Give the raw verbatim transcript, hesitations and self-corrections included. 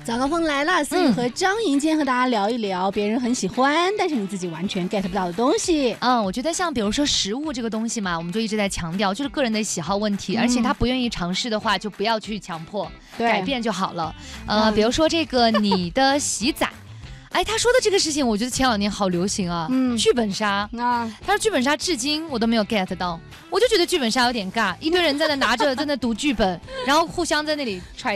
早高峰来了，思雨和张莹今天和大家聊一聊别人很喜欢，但是你自己完全 get 不到的东西。 嗯，我觉得像比如说食物这个东西嘛，我们就一直在强调，就是个人的喜好问题，嗯、而且他不愿意尝试的话，就不要去强迫，改变就好了。呃，嗯、比如说这个你的喜仔。哎，他说的这个事情，我觉得前两年好流行啊。嗯，剧本杀啊，他说剧本杀至今我都没有 get 到，我就觉得剧本杀有点尬，一堆人在那拿着在那读剧本，然后互相在那里揣。